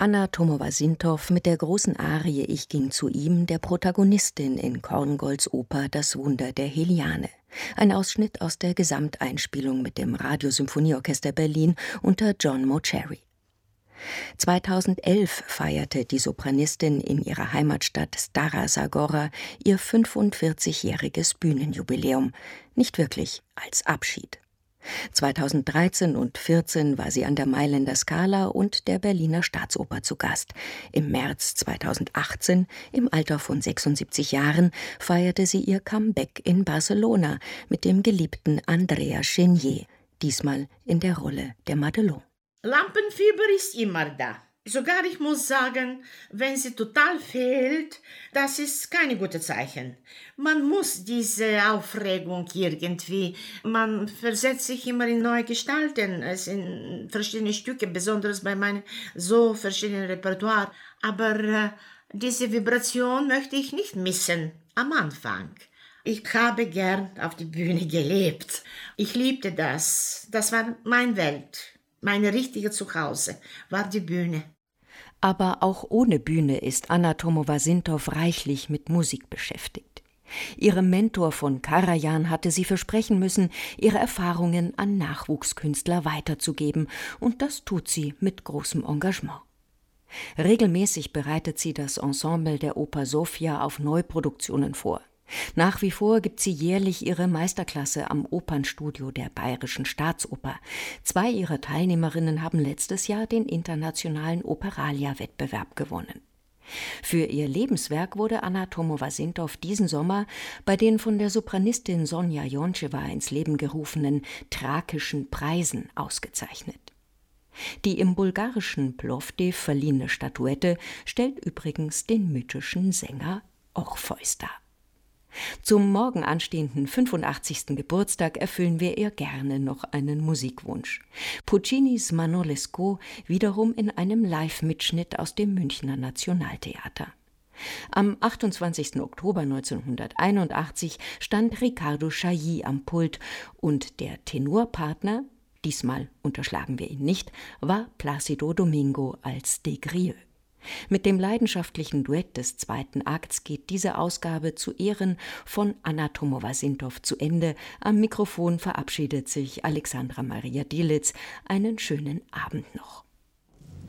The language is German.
Anna Tomowa-Sintow mit der großen Arie »Ich ging zu ihm«, der Protagonistin in Korngolds Oper »Das Wunder der Heliane«. Ein Ausschnitt aus der Gesamteinspielung mit dem Radiosymphonieorchester Berlin unter John Mauceri. 2011 feierte die Sopranistin in ihrer Heimatstadt Stara Zagora ihr 45-jähriges Bühnenjubiläum. Nicht wirklich als Abschied. 2013 und 2014 war sie an der Mailänder Scala und der Berliner Staatsoper zu Gast. Im März 2018, im Alter von 76 Jahren, feierte sie ihr Comeback in Barcelona mit dem geliebten Andrea Chenier, diesmal in der Rolle der Madelon. Lampenfieber ist immer da. Sogar ich muss sagen, wenn sie total fehlt, das ist kein gutes Zeichen. Man muss diese Aufregung irgendwie, man versetzt sich immer in neue Gestalten, es in verschiedene Stücke, besonders bei meinem so verschiedenen Repertoire. Aber diese Vibration möchte ich nicht missen am Anfang. Ich habe gern auf die Bühne gelebt. Ich liebte das. Das war meine Welt. Meine richtige Zuhause war die Bühne. Aber auch ohne Bühne ist Anna Tomowa-Sintow reichlich mit Musik beschäftigt. Ihrem Mentor von Karajan hatte sie versprechen müssen, ihre Erfahrungen an Nachwuchskünstler weiterzugeben, und das tut sie mit großem Engagement. Regelmäßig bereitet sie das Ensemble der Oper Sofia auf Neuproduktionen vor. Nach wie vor gibt sie jährlich ihre Meisterklasse am Opernstudio der Bayerischen Staatsoper. 2 ihrer Teilnehmerinnen haben letztes Jahr den internationalen Operalia-Wettbewerb gewonnen. Für ihr Lebenswerk wurde Anna Tomowa-Sintow diesen Sommer bei den von der Sopranistin Sonja Joncheva ins Leben gerufenen Thrakischen Preisen ausgezeichnet. Die im bulgarischen Plovdiv verliehene Statuette stellt übrigens den mythischen Sänger Orpheus dar. Zum morgen anstehenden 85. Geburtstag erfüllen wir ihr gerne noch einen Musikwunsch. Puccinis Manon Lescaut wiederum in einem Live-Mitschnitt aus dem Münchner Nationaltheater. Am 28. Oktober 1981 stand Riccardo Chailly am Pult und der Tenorpartner, diesmal unterschlagen wir ihn nicht, war Plácido Domingo als Des Grieux. Mit dem leidenschaftlichen Duett des 2. Akts geht diese Ausgabe zu Ehren von Anna Tomowa-Sintow zu Ende. Am Mikrofon verabschiedet sich Alexandra Maria Delitzsch. Einen schönen Abend noch.